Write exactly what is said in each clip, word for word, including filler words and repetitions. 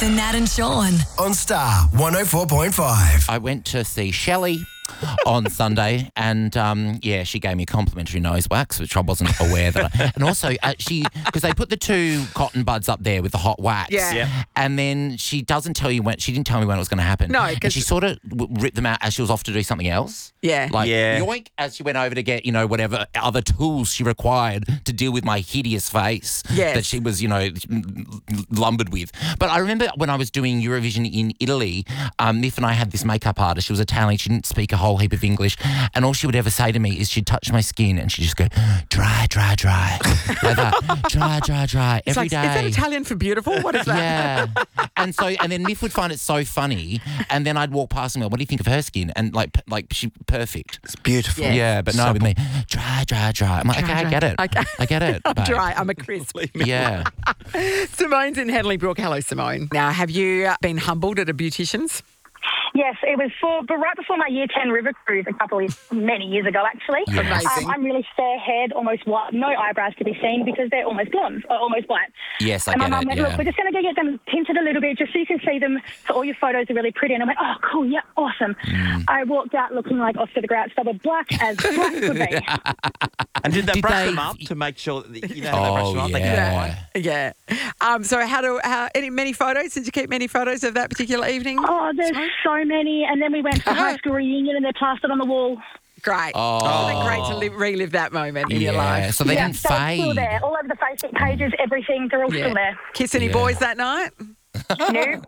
and Nat and Sean. On Star one oh four point five. I went to see Shelley on Sunday, and um, yeah, she gave me a complimentary nose wax, which I wasn't aware that. I, and also, uh, she because they put the two cotton buds up there with the hot wax, Yeah. Yep. and then she doesn't tell you when. She didn't tell me when it was going to happen. No, and 'cause- she sort of w- ripped them out as she was off to do something else. Yeah. Like Yeah. yoink, as she went over to get, you know, whatever other tools she required to deal with my hideous face Yes. that she was, you know, lumbered with. But I remember when I was doing Eurovision in Italy, um, Miff and I had this makeup artist. She was Italian. She didn't speak a whole heap of English. And all she would ever say to me is she'd touch my skin and she'd just go, dry, dry, dry. Like that. Dry, dry, dry. It's Every like, day. Is that Italian for beautiful? What is that? Yeah. And so, and then Miff would find it so funny. And then I'd walk past and go, what do you think of her skin? And like, like she perfect. It's beautiful. Yeah. Yeah, but no, with me, dry, dry, dry. I'm like, Dry, okay, dry. I get it. Okay. I get it. I'm babe. dry. I'm a crisp. Yeah. Simone's in Henley Brook. Hello, Simone. Now, have you uh, been humbled at a beautician's? Yes, it was for, but right before my year ten river cruise a couple of many years ago, actually. Yes. Amazing. Um, I'm really fair-haired, almost white, no eyebrows to be seen because they're almost blonde or almost white. Yes, I and my get mum it. went, Yeah. look, we're just going to go get them tinted a little bit just so you can see them, so all your photos are really pretty. And I went, oh, cool, yeah, awesome. Mm. I walked out looking like Oscar the Grouch, so black as black could be. And did they Did brush they- them up to make sure that, you know, how they brush Oh, them up? They get that yeah. right? Yeah. Um, so, how do how any many photos? Did you keep many photos of that particular evening? Oh, there's so many. And then we went to the high school reunion and they're plastered on the wall. Great. Oh. Isn't it great to live, relive that moment in your Yeah. life? So they yeah, didn't so it's still fade. there. All over the Facebook pages, everything, they're all Yeah. still there. Kiss any Yeah. boys that night? Nope.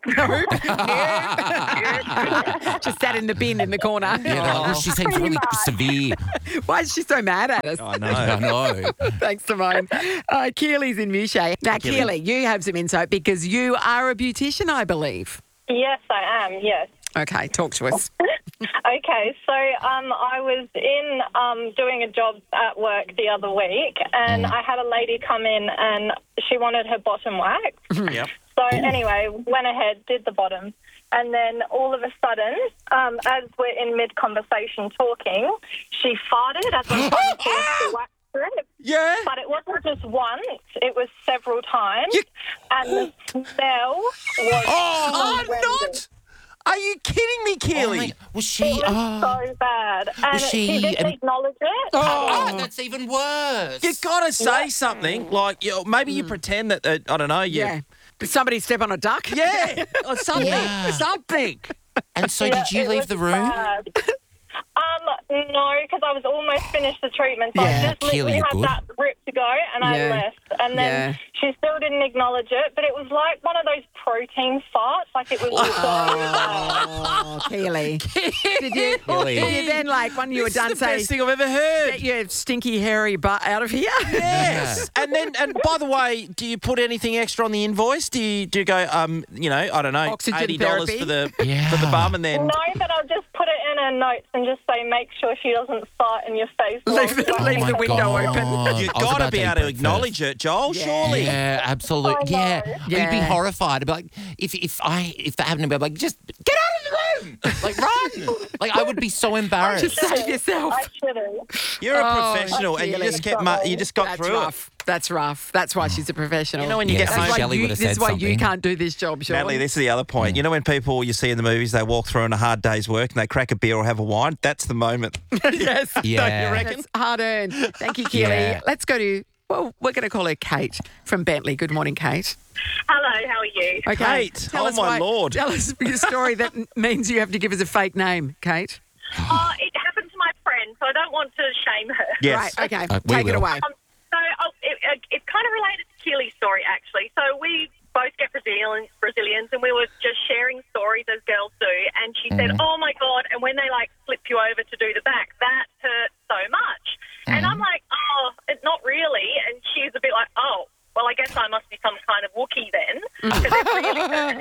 Just sat in the bin in the corner. Yeah, they're like, well, she seems Pretty really much. severe. Why is she so mad at us? I know. I know. Thanks, Simone. Uh, Keely's in Mushay. Now, Keely, you have some insight because you are a beautician, I believe. Yes, I am, yes. Okay, talk to us. Okay, so um, I was in um, doing a job at work the other week, and I had a lady come in and she wanted her bottom wax. Yep. So anyway, went ahead, did the bottom, and then all of a sudden, um, as we're in mid-conversation talking, she farted as I'm trying to finish the wax strip. Yeah. But it wasn't just once, it was several times, and the smell was Oh, horrendous. not? Are you kidding me, Oh Keely? my- was she? It was Oh, so bad. And Was she- she didn't um, acknowledge it. oh, that's even worse. You got to say something. Like, you know, maybe you pretend that, uh, I don't know, you... Yeah. Did somebody step on a duck? Yeah, or something. Yeah. Something. And so, Yeah, did you it leave was the room? bad. Um, no, because I was almost finished the treatment. So Yeah. I just Keely, literally you're had good. that rip to go, and Yeah. I left. And then Yeah. she still didn't acknowledge it, but it was like one of those protein farts. Like it was so bad. Oh, Keely. Did you, Keely. did you then, like, when you were This is done, the say, best thing I've ever heard. get your stinky, hairy butt out of here? Yes. And then, and by the way, do you put anything extra on the invoice? Do you do you go, um, you know, I don't know, Oxygen eighty dollars therapy? for the Yeah. for the bum, and then No, but I'll just put it in her notes and just say, make sure she doesn't fart in your face. Leave the- while- leave Oh the my window God. open. you've I was got to about be eat able to breakfast. acknowledge it, Joel. Yeah. Surely. Yeah, absolutely. I Yeah. know. You'd be Yeah. horrified. I'd be like, if if I if that happened to me, I'd be like, just get out of the room, like run. Like I would be so embarrassed. Just save yourself. I shouldn't. You're a Oh, professional, and you Keely. just kept, mu- you just got That's through rough. That's rough. That's why she's a professional. You know when you Yeah, get so That's home, why Shelley you, would have this said is why you something. can't do this job, Sean. Natalie, this is the other point. You know when people you see in the movies, they walk through on a hard day's work and they crack a beer or have a wine? That's the moment. yes. Yeah. Don't you reckon? That's hard earned. Thank you, Keely. Yeah. Let's go to, well, we're going to call her Kate from Bentley. Good morning, Kate. Hello, how are you? Okay. Kate, oh my Lord. Tell us your story that n- means you have to give us a fake name, Kate. Oh, it happened to my friend, so I don't want to shame her. Yes. Right, okay. Uh, we Take it will. away. Um, so oh, it, it, it's kind of related to Keely's story, actually. So we both get Brazilians, Brazilians, and we were just sharing stories as girls do. And she said, "Oh my God!" And when they like flip you over to do the back, that hurts so much. And I'm like, "Oh, it's not really." And she's a bit like, "Oh, well, I guess I must be some kind of Wookiee then, because it really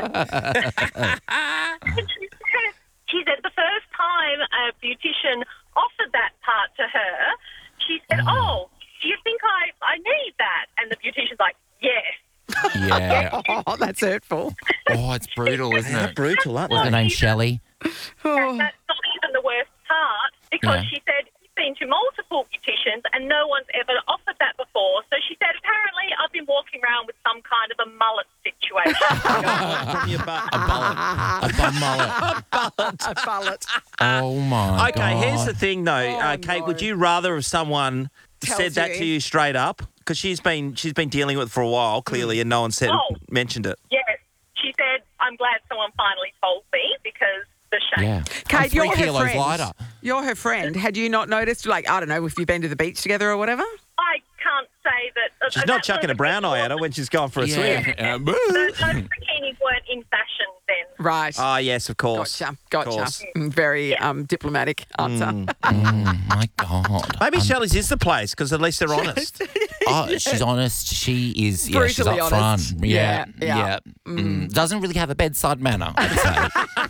hurts." And she said, she said the first time a beautician offered that part to her, she said, "Oh, do you think I, I need that?" And the beautician's like, "Yes." Yeah. Oh, that's hurtful. Oh, it's brutal, isn't They're it? brutal, aren't What's her they? name? Shelley. Oh. That's not even the worst part, because Yeah. she said she's been to multiple beauticians and no one's ever offered that before. So she said, apparently I've been walking around with some kind of a mullet situation. From your butt. A bullet. A bum mullet. A bullet. Oh, my Okay, God. here's the thing, though, uh, Kate. no. Would you rather have someone Tells said that you. to you straight up? Because she's been she's been dealing with it for a while, clearly, and no one said Oh. mentioned it. Yes. She said, I'm glad someone finally told me because the shame. Yeah. Kate, I'm three you're her kilos friend. lighter. You're her friend. Had you not noticed, like, I don't know, if you've been to the beach together or whatever? I can't say that. She's not chucking a brown eye at her when she's going for a swim. Yeah. Those bikinis weren't in fashion then. Right. Oh, yes, of course. Gotcha. Of Gotcha. course. Mm, Very um, diplomatic answer. Oh, my God. Maybe Shelley's is the place because at least they're honest. Oh, she's honest. She is. Yeah, she's Brutally up honest. front. Yeah, Yeah, yeah. yeah. Mm. Doesn't really have a bedside manner, I'd say.